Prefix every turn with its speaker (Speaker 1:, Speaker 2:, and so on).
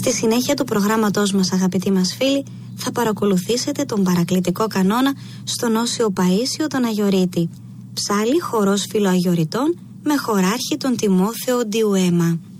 Speaker 1: Στη συνέχεια του προγράμματός μας, αγαπητοί μας φίλοι, θα παρακολουθήσετε τον παρακλητικό κανόνα στον Όσιο Παΐσιο τον Αγιορείτη. Ψάλλει χορός φιλοαγιοριτών με χωράρχη τον Τιμόθεο Ντιουέμα.